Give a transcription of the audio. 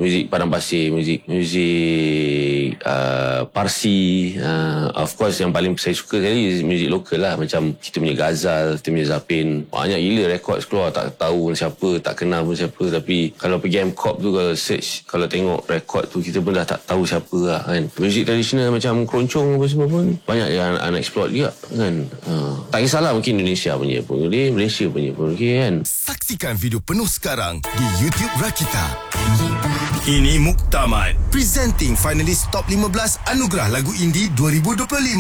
muzik padang pasir, muzik Parsi. Of course yang paling saya suka sekali muzik lokal lah, macam kita punya Ghazal, kita punya Zapin. Banyak gila rekod keluar, tak tahu siapa, tak kenal pun siapa. Tapi kalau pergi MCOP tu, kalau search, kalau tengok rekod tu, kita pun dah tak tahu siapa lah kan. Muzik tradisional macam keroncong apa semua pun banyak yang unexplored juga kan. Tak kisahlah, mungkin Indonesia punya pun boleh, Malaysia punya pun boleh kan. Saksikan video penuh sekarang di YouTube Rakita. Ini Muktamad, presenting finalis Top 15 Anugerah Lagu Indie 2025.